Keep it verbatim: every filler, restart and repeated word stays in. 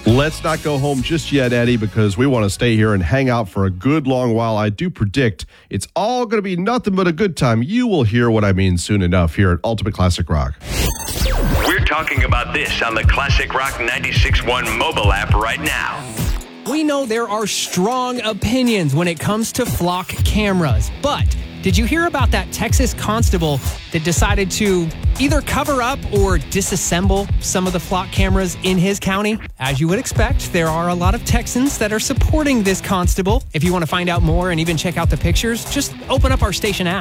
Let's not go home just yet, Eddie, because we want to stay here and hang out for a good long while. I do predict it's all going to be nothing but a good time. You will hear what I mean soon enough here at Ultimate Classic Rock. We're talking about this on the Classic Rock ninety-six point one mobile app right now. We know there are strong opinions when it comes to flock cameras, but did you hear about that Texas constable that decided to either cover up or disassemble some of the flock cameras in his county? As you would expect, there are a lot of Texans that are supporting this constable. If you want to find out more and even check out the pictures, just open up our station app.